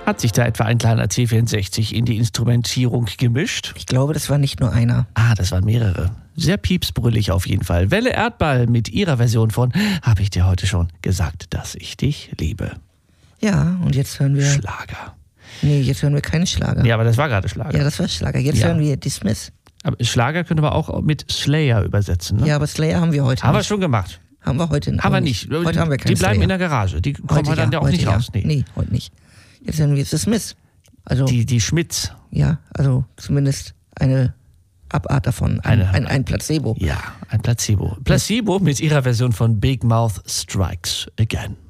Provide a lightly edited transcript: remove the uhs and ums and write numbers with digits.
Hat sich da etwa ein kleiner C64 in die Instrumentierung gemischt? Ich glaube, das war nicht nur einer. Das waren mehrere. Sehr piepsbrüllig auf jeden Fall. Welle Erdball mit ihrer Version von Hab ich dir heute schon gesagt, dass ich dich liebe. Ja, und jetzt hören wir... Schlager. Nee, jetzt hören wir keine Schlager. Ja, aber das war gerade Schlager. Ja, das war Schlager. Jetzt hören wir die Smiths. Aber Schlager können wir auch mit Slayer übersetzen, ne? Ja, aber Slayer haben wir heute Haben wir nicht. schon gemacht. Haben wir heute Aber nicht. Heute haben wir keine Die bleiben Slayer. in der Garage. Die kommen Heute wir dann ja auch nicht raus. Nee, heute nicht. Jetzt hören wir The Smiths. Also, Die Schmitz. ja, also zumindest eine Abart davon. Ein Placebo. Ja, ein Placebo. Placebo mit ihrer Version von Big Mouth Strikes Again.